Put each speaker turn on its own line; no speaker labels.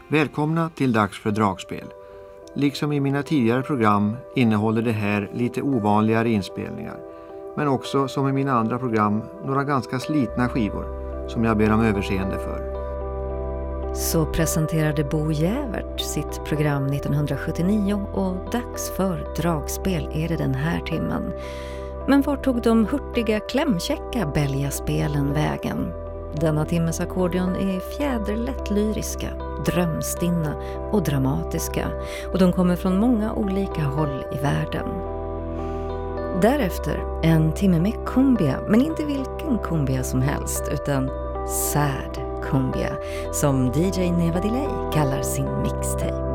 Välkomna till Dags för dragspel. Liksom i mina tidigare program innehåller det här lite ovanligare inspelningar. Men också som i mina andra program några ganska slitna skivor som jag ber om överseende för.
Så presenterade Bo Jävert sitt program 1979 och Dags för dragspel är det den här timmen. Men var tog de hurtiga, klämkäcka Belgia-spelen vägen? Denna timmes ackordeon är fjäderlätt lyriska, drömstinna och dramatiska och de kommer från många olika håll i världen. Därefter en timme med cumbia, men inte vilken cumbia som helst utan sad cumbia som DJ Neva Delay kallar sin mixtape.